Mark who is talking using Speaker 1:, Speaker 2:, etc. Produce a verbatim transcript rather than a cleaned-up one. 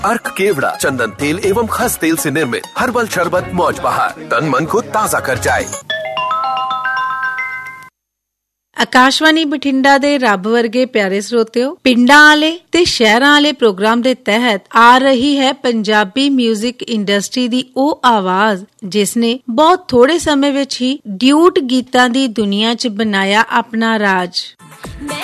Speaker 1: अर्क केवड़ा चंदन तेल एवं खस तेल से निर्मित हर्बल शरबत मौज बहार तन मन को ताज़ा कर जाए।
Speaker 2: ਆਕਾਸ਼ਵਾਣੀ ਬਠਿੰਡਾ ਦੇ ਰੱਬ ਵਰਗੇ ਪਿਆਰੇ ਸਰੋਤਿਓ, ਪਿੰਡਾਂ ਵਾਲੇ ਤੇ ਸ਼ਹਿਰਾਂ ਵਾਲੇ ਪ੍ਰੋਗਰਾਮ ਦੇ ਤਹਿਤ ਆ ਰਹੀ ਹੈ ਪੰਜਾਬੀ 뮤직 ਇੰਡਸਟਰੀ ਦੀ ਉਹ ਆਵਾਜ਼ ਜਿਸ ਨੇ ਬਹੁਤ ਥੋੜੇ ਸਮੇਂ ਵਿੱਚ ਹੀ ਡਿਊਟ ਗੀਤਾਂ ਦੀ ਦੁਨੀਆ 'ਚ ਬਣਾਇਆ ਆਪਣਾ ਰਾਜ।